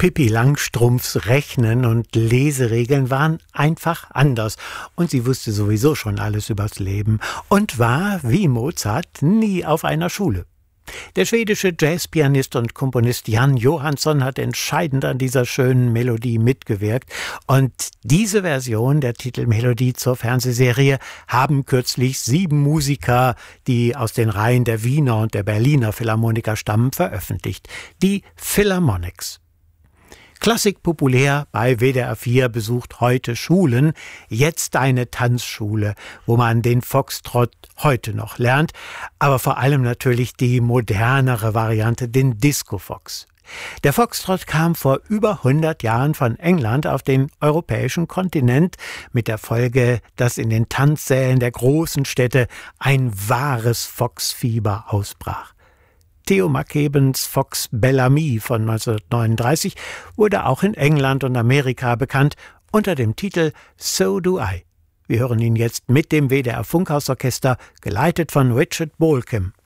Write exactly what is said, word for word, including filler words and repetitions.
Pippi Langstrumpfs Rechnen- und Leseregeln waren einfach anders. Und sie wusste sowieso schon alles übers Leben und war, wie Mozart, nie auf einer Schule. Der schwedische Jazzpianist und Komponist Jan Johansson hat entscheidend an dieser schönen Melodie mitgewirkt. Und diese Version der Titelmelodie zur Fernsehserie haben kürzlich sieben Musiker, die aus den Reihen der Wiener und der Berliner Philharmoniker stammen, veröffentlicht. Die Philharmonics. Klassik populär bei W D R vier besucht heute Schulen, jetzt eine Tanzschule, wo man den Foxtrott heute noch lernt, aber vor allem natürlich die modernere Variante, den Disco-Fox. Der Foxtrott kam vor über hundert Jahren von England auf den europäischen Kontinent mit der Folge, dass in den Tanzsälen der großen Städte ein wahres Foxfieber ausbrach. Theo Mackebens Fox Bellamy von neunzehnhundertneununddreißig wurde auch in England und Amerika bekannt unter dem Titel So Do I. Wir hören ihn jetzt mit dem W D R Funkhausorchester, geleitet von Richard Bolcom.